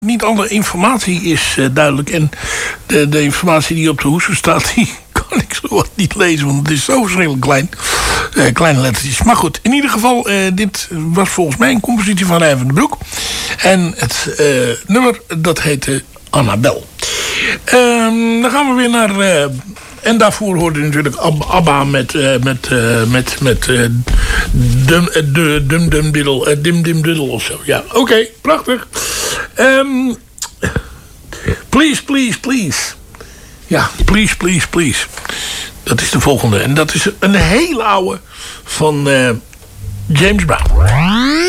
Niet alle informatie is duidelijk. En de informatie die op de hoesen staat, die kan ik zo wat niet lezen. Want het is zo verschrikkelijk klein. Kleine lettertjes. Maar goed, in ieder geval, dit was volgens mij een compositie van Rijn van den Broek. En het nummer, dat heette Annabel. Dan gaan we weer naar... en daarvoor hoorde je natuurlijk ABBA met Dum Dum Diddle, Dim Dim Diddle of zo. Ja, oké, prachtig. Please, please, please. Ja, please, please, please. Dat is de volgende. En dat is een hele oude van James Brown.